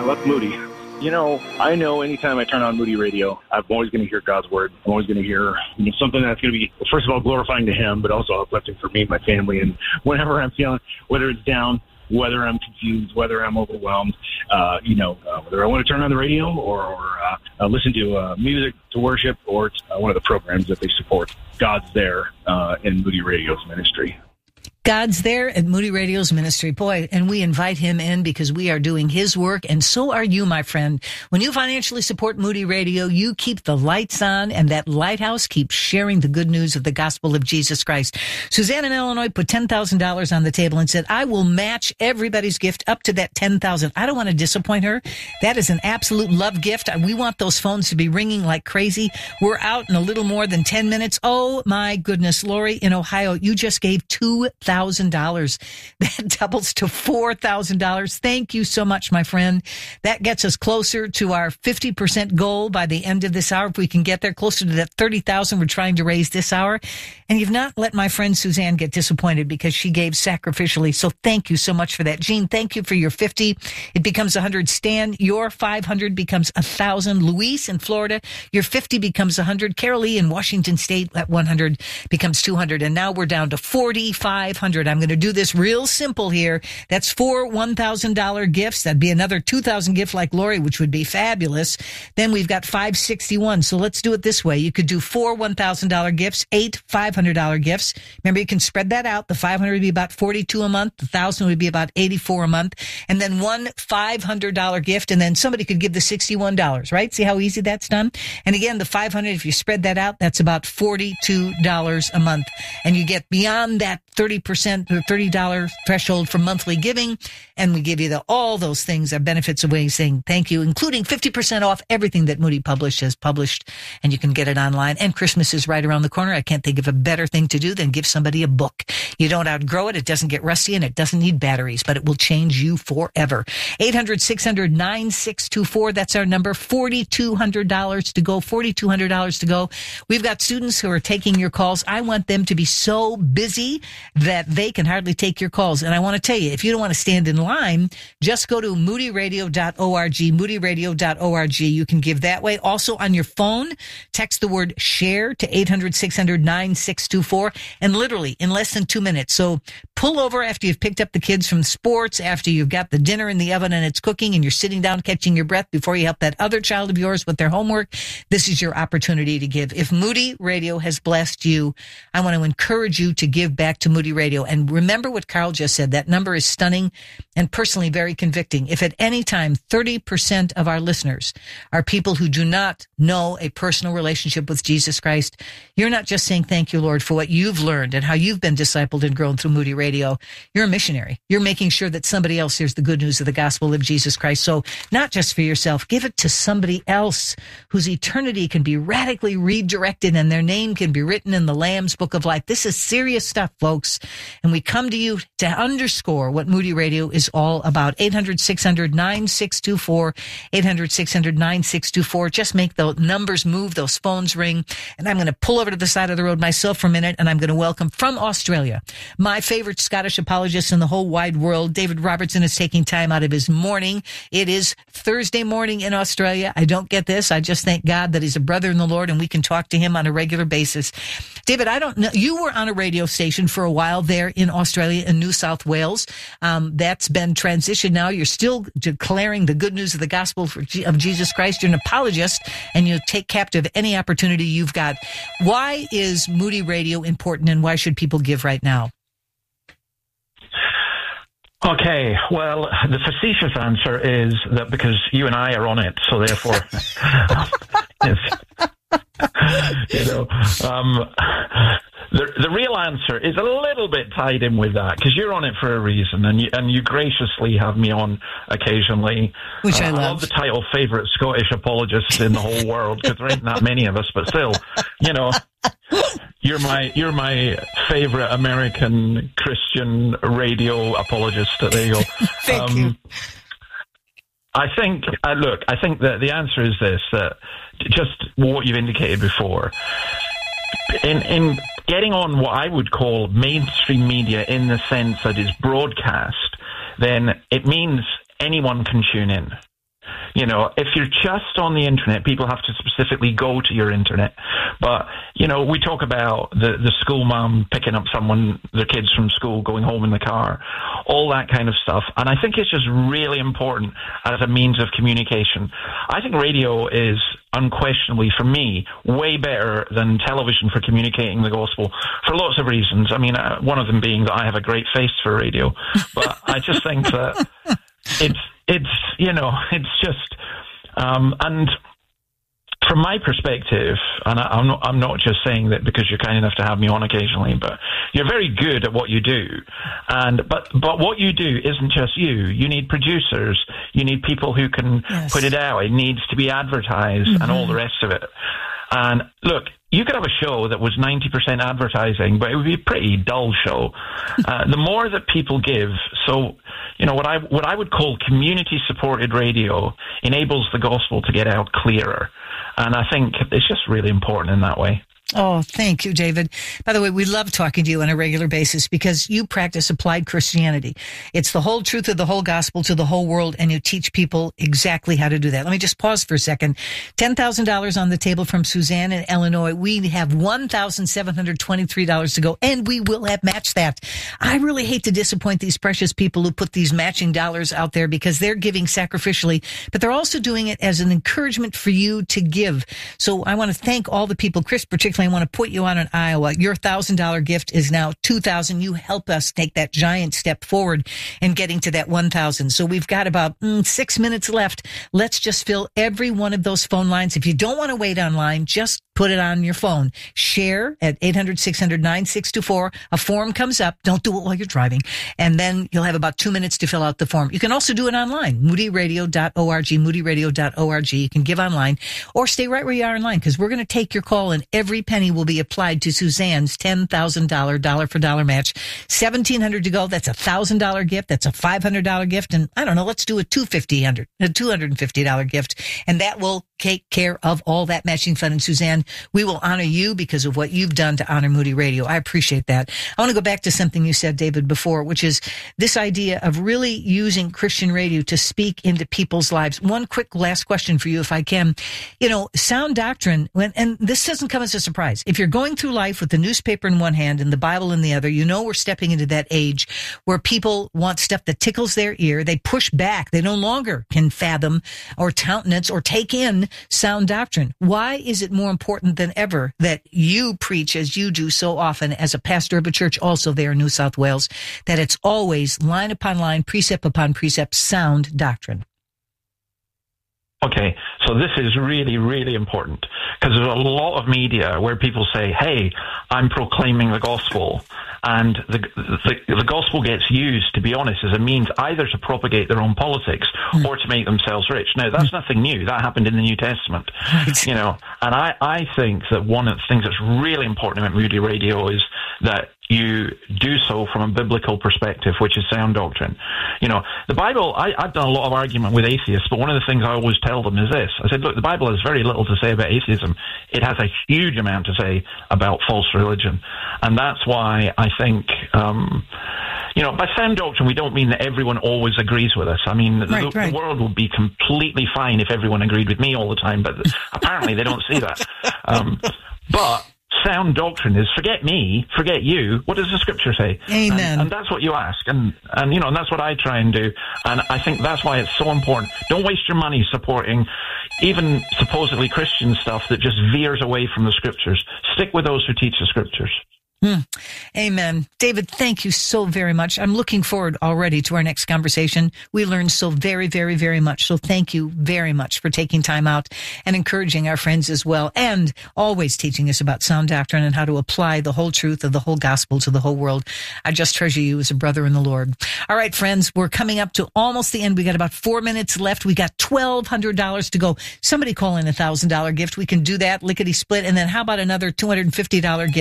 That's Moody. You know, I know anytime I turn on Moody Radio, I'm always going to hear God's Word. I'm always going to hear something that's going to be, first of all, glorifying to Him, but also uplifting for me and my family. And whenever I'm feeling, whether it's down, whether I'm confused, whether I'm overwhelmed, whether I want to turn on the radio or listen to music to worship or one of the programs that they support, God's there in Moody Radio's ministry. God's there at Moody Radio's ministry. Boy, and we invite him in because we are doing his work, and so are you, my friend. When you financially support Moody Radio, you keep the lights on, and that lighthouse keeps sharing the good news of the gospel of Jesus Christ. Suzanne in Illinois put $10,000 on the table and said, I will match everybody's gift up to that $10,000. I don't want to disappoint her. That is an absolute love gift. We want those phones to be ringing like crazy. We're out in a little more than 10 minutes. Oh, my goodness. Lori in Ohio, you just gave $2,000. That doubles to $4,000. Thank you so much, my friend. That gets us closer to our 50% goal by the end of this hour. If we can get there, closer to that 30,000 we're trying to raise this hour. And you've not let my friend Suzanne get disappointed because she gave sacrificially. So thank you so much for that. Jean, thank you for your 50. It becomes 100. Stan, your 500 becomes 1,000. Luis in Florida, your 50 becomes 100. Carol Lee in Washington State, that 100 becomes 200. And now we're down to 4,500. I'm going to do this real simple here. That's 4 $1,000 gifts. That'd be another 2,000 gift like Lori, which would be fabulous. Then we've got 561. So let's do it this way. You could do 4 $1,000 gifts, 8 $500 gifts. Remember, you can spread that out. The 500 would be about 42 a month. The 1,000 would be about 84 a month. And then one $500 gift. And then somebody could give the $61, right? See how easy that's done? And again, the 500, if you spread that out, that's about $42 a month. And you get beyond that 30% or $30 threshold for monthly giving, and we give you all those things, our benefits of ways saying thank you, including 50% off everything that Moody Published has published, and you can get it online. And Christmas is right around the corner. I can't think of a better thing to do than give somebody a book. You don't outgrow it. It doesn't get rusty, and it doesn't need batteries, but it will change you forever. 800-600-9624. That's our number. $4,200 to go. $4,200 to go. We've got students who are taking your calls. I want them to be so busy that they can hardly take your calls. And I want to tell you, if you don't want to stand in line, just go to moodyradio.org, moodyradio.org. You can give that way. Also on your phone, text the word share to 800-600-9624, and literally in less than 2 minutes. So pull over after you've picked up the kids from sports, after you've got the dinner in the oven and it's cooking and you're sitting down catching your breath before you help that other child of yours with their homework. This is your opportunity to give. If Moody Radio has blessed you, I want to encourage you to give back to Moody Radio. And remember what Carl just said. That number is stunning and personally very convicting. If at any time 30% of our listeners are people who do not know a personal relationship with Jesus Christ, you're not just saying thank you, Lord, for what you've learned and how you've been discipled and grown through Moody Radio. You're a missionary. You're making sure that somebody else hears the good news of the gospel of Jesus Christ. So not just for yourself, give it to somebody else whose eternity can be radically redirected and their name can be written in the Lamb's Book of Life. This is serious stuff, folks. And we come to you to underscore what Moody Radio is all about. 800-600-9624, 800-600-9624. Just make the numbers move, those phones ring. And I'm going to pull over to the side of the road myself for a minute, and I'm going to welcome from Australia my favorite Scottish apologist in the whole wide world. David Robertson is taking time out of his morning. It is Thursday morning in Australia. I don't get this. I just thank God that he's a brother in the Lord and we can talk to him on a regular basis. David, I don't know. You were on a radio station for a while there in Australia in New South Wales. That's been transitioned now. You're still declaring the good news of the gospel of Jesus Christ. You're an apologist and you take captive any opportunity you've got. Why is Moody Radio important and why should people give right now? Okay, well, the facetious answer is that because you and I are on it, so therefore, the real answer is a little bit tied in with that because you're on it for a reason, and you graciously have me on occasionally. Which I love the title "Favorite Scottish Apologist in the Whole World" because there ain't that many of us, but still, you're my favorite American Christian radio apologist. There you go. Thank you. I think that the answer is this: that just what you've indicated before. In getting on what I would call mainstream media in the sense that it's broadcast, then it means anyone can tune in. If you're just on the internet, people have to specifically go to your internet. But, we talk about the school mom picking up their kids from school, going home in the car, all that kind of stuff. And I think it's just really important as a means of communication. I think radio is unquestionably, for me, way better than television for communicating the gospel for lots of reasons. I mean, one of them being that I have a great face for radio. But I just think that it's just, and from my perspective, and I'm not just saying that because you're kind enough to have me on occasionally, but you're very good at what you do. But what you do isn't just you. You need producers. You need people who can put it out. It needs to be advertised and all the rest of it. And look, you could have a show that was 90% advertising, but it would be a pretty dull show. The more that people give, so what I would call community-supported radio enables the gospel to get out clearer. And I think it's just really important in that way. Oh, thank you, David. By the way, we love talking to you on a regular basis because you practice applied Christianity. It's the whole truth of the whole gospel to the whole world, and you teach people exactly how to do that. Let me just pause for a second. $10,000 on the table from Suzanne in Illinois. We have $1,723 to go, and we will have matched that. I really hate to disappoint these precious people who put these matching dollars out there because they're giving sacrificially, but they're also doing it as an encouragement for you to give. So I want to thank all the people, Chris particularly. I want to put you on in Iowa. Your $1,000 gift is now $2,000. You help us take that giant step forward in getting to that 1,000. So we've got about 6 minutes left. Let's just fill every one of those phone lines. If you don't want to wait online, just put it on your phone. Share at 800-600-9624. A form comes up. Don't do it while you're driving. And then you'll have about 2 minutes to fill out the form. You can also do it online. moodyradio.org, moodyradio.org. You can give online or stay right where you are online because we're going to take your call and every penny will be applied to Suzanne's $10,000 dollar-for-dollar match. $1,700 to go. That's a $1,000 gift. That's a $500 gift. And I don't know, let's do a $250 gift. And that will take care of all that matching fund. And Suzanne, we will honor you because of what you've done to honor Moody Radio. I appreciate that. I want to go back to something you said, David, before, which is this idea of really using Christian radio to speak into people's lives. One quick last question for you, if I can. Sound doctrine, and this doesn't come as a surprise. If you're going through life with the newspaper in one hand and the Bible in the other, we're stepping into that age where people want stuff that tickles their ear. They push back. They no longer can fathom or countenance or take in sound doctrine. Why is it more important than ever that you preach as you do so often as a pastor of a church also there in New South Wales, that it's always line upon line, precept upon precept, sound doctrine? Okay, so this is really, really important because there's a lot of media where people say, hey, I'm proclaiming the gospel. And the gospel gets used, to be honest, as a means either to propagate their own politics or to make themselves rich. Now, that's nothing new. That happened in the New Testament, And I think that one of the things that's really important about Moody Radio is that you do so from a biblical perspective, which is sound doctrine. The Bible, I've done a lot of argument with atheists, but one of the things I always tell them is this. I said, look, the Bible has very little to say about atheism. It has a huge amount to say about false religion. And that's why I think, by sound doctrine, we don't mean that everyone always agrees with us. I mean, the world would be completely fine if everyone agreed with me all the time, but apparently they don't see that. But sound doctrine is forget me, forget you. What does the scripture say? Amen. And that's what you ask. And that's what I try and do. And I think that's why it's so important. Don't waste your money supporting even supposedly Christian stuff that just veers away from the scriptures. Stick with those who teach the scriptures. Amen. David, thank you so very much. I'm looking forward already to our next conversation. We learned so very, very, very much. So thank you very much for taking time out and encouraging our friends as well, and always teaching us about sound doctrine and how to apply the whole truth of the whole gospel to the whole world. I just treasure you as a brother in the Lord. All right, friends, we're coming up to almost the end. We got about 4 minutes left. We got $1,200 to go. Somebody call in $1,000 gift. We can do that lickety split. And then how about another $250 gift?